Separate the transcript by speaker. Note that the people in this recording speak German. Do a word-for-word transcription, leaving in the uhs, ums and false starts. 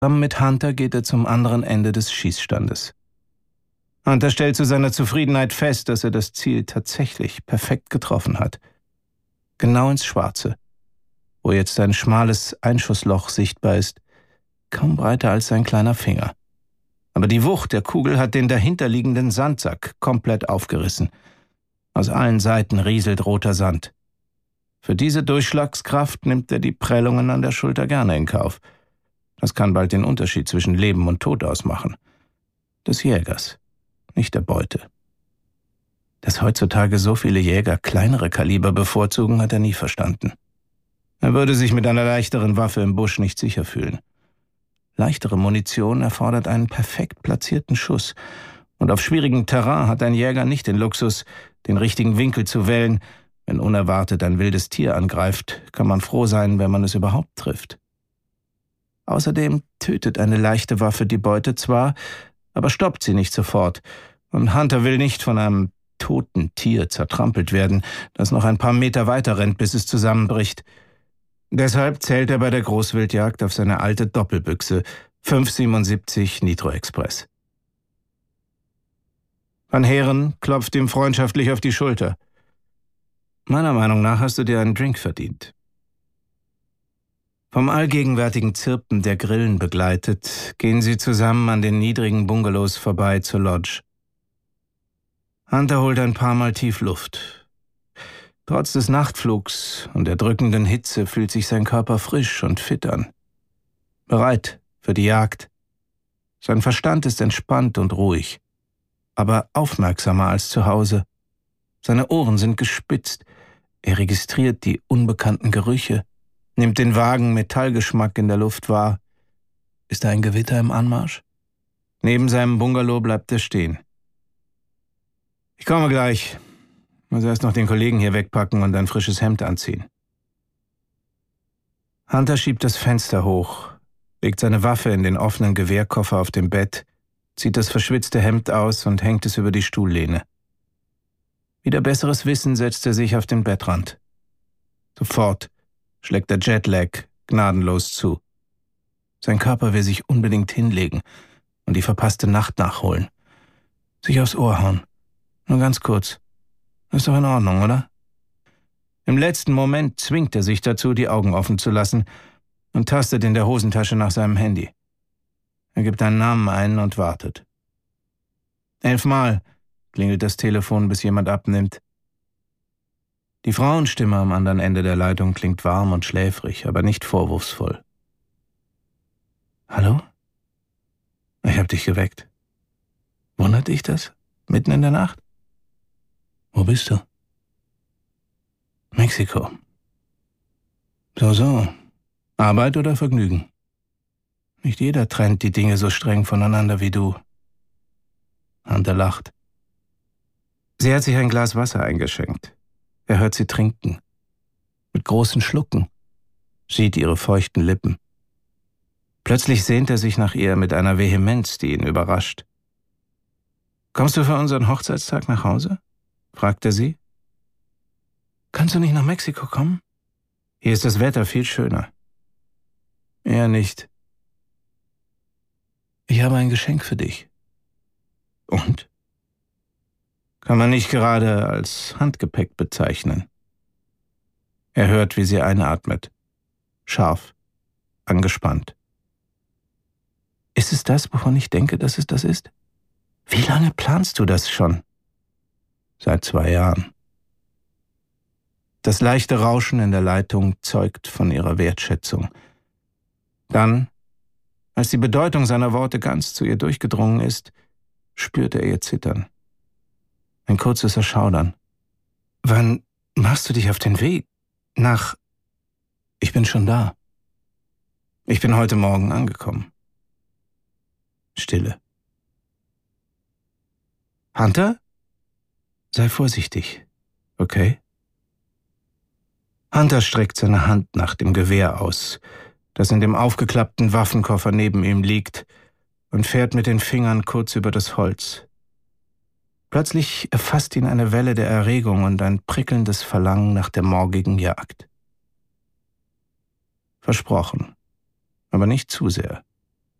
Speaker 1: Zusammen mit Hunter geht er zum anderen Ende des Schießstandes. Hunter stellt zu seiner Zufriedenheit fest, dass er das Ziel tatsächlich perfekt getroffen hat. Genau ins Schwarze, wo jetzt ein schmales Einschussloch sichtbar ist, kaum breiter als sein kleiner Finger. Aber die Wucht der Kugel hat den dahinterliegenden Sandsack komplett aufgerissen. Aus allen Seiten rieselt roter Sand. Für diese Durchschlagskraft nimmt er die Prellungen an der Schulter gerne in Kauf. Das kann bald den Unterschied zwischen Leben und Tod ausmachen. Des Jägers, nicht der Beute. Dass heutzutage so viele Jäger kleinere Kaliber bevorzugen, hat er nie verstanden. Er würde sich mit einer leichteren Waffe im Busch nicht sicher fühlen. Leichtere Munition erfordert einen perfekt platzierten Schuss, und auf schwierigem Terrain hat ein Jäger nicht den Luxus, den richtigen Winkel zu wählen. Wenn unerwartet ein wildes Tier angreift, kann man froh sein, wenn man es überhaupt trifft. Außerdem tötet eine leichte Waffe die Beute zwar, aber stoppt sie nicht sofort, und Hunter will nicht von einem toten Tier zertrampelt werden, das noch ein paar Meter weiter rennt, bis es zusammenbricht. Deshalb zählt er bei der Großwildjagd auf seine alte Doppelbüchse fünf siebenundsiebzig Nitro Express. Van Heeren klopft ihm freundschaftlich auf die Schulter. Meiner Meinung nach hast du dir einen Drink verdient. Vom allgegenwärtigen Zirpen der Grillen begleitet, gehen sie zusammen an den niedrigen Bungalows vorbei zur Lodge. Hunter holt ein paar Mal tief Luft. Trotz des Nachtflugs und der drückenden Hitze fühlt sich sein Körper frisch und fit an. Bereit für die Jagd. Sein Verstand ist entspannt und ruhig, aber aufmerksamer als zu Hause. Seine Ohren sind gespitzt. Er registriert die unbekannten Gerüche, nimmt den vagen Metallgeschmack in der Luft wahr. Ist da ein Gewitter im Anmarsch? Neben seinem Bungalow bleibt er stehen. Ich komme gleich. Muss erst noch den Kollegen hier wegpacken und ein frisches Hemd anziehen. Hunter schiebt das Fenster hoch, legt seine Waffe in den offenen Gewehrkoffer auf dem Bett, zieht das verschwitzte Hemd aus und hängt es über die Stuhllehne. Wieder besseres Wissen setzt er sich auf den Bettrand. Sofort schlägt der Jetlag gnadenlos zu. Sein Körper will sich unbedingt hinlegen und die verpasste Nacht nachholen. Sich aufs Ohr hauen. Nur ganz kurz. Ist doch in Ordnung, oder? Im letzten Moment zwingt er sich dazu, die Augen offen zu lassen und tastet in der Hosentasche nach seinem Handy. Er gibt einen Namen ein und wartet. Elfmal klingelt das Telefon, bis jemand abnimmt. Die Frauenstimme am anderen Ende der Leitung klingt warm und schläfrig, aber nicht vorwurfsvoll. Hallo? Ich hab dich geweckt. Wundert dich das? Mitten in der Nacht? Wo bist du? Mexiko. So, so. Arbeit oder Vergnügen? Nicht jeder trennt die Dinge so streng voneinander wie du. Hunter lacht. Sie hat sich ein Glas Wasser eingeschenkt. Er hört sie trinken. Mit großen Schlucken. Sieht ihre feuchten Lippen. Plötzlich sehnt er sich nach ihr mit einer Vehemenz, die ihn überrascht. Kommst du für unseren Hochzeitstag nach Hause? Fragt er sie. Kannst du nicht nach Mexiko kommen? Hier ist das Wetter viel schöner. Eher nicht. Ich habe ein Geschenk für dich. Und? Kann man nicht gerade als Handgepäck bezeichnen. Er hört, wie sie einatmet. Scharf, angespannt. Ist es das, wovon ich denke, dass es das ist? Wie lange planst du das schon? Seit zwei Jahren. Das leichte Rauschen in der Leitung zeugt von ihrer Wertschätzung. Dann, als die Bedeutung seiner Worte ganz zu ihr durchgedrungen ist, spürt er ihr Zittern. Ein kurzes Erschaudern. Wann machst du dich auf den Weg? Nach... Ich bin schon da. Ich bin heute Morgen angekommen. Stille. Hunter? Sei vorsichtig, okay? Hunter streckt seine Hand nach dem Gewehr aus, das in dem aufgeklappten Waffenkoffer neben ihm liegt, und fährt mit den Fingern kurz über das Holz. Plötzlich erfasst ihn eine Welle der Erregung und ein prickelndes Verlangen nach der morgigen Jagd. Versprochen, aber nicht zu sehr.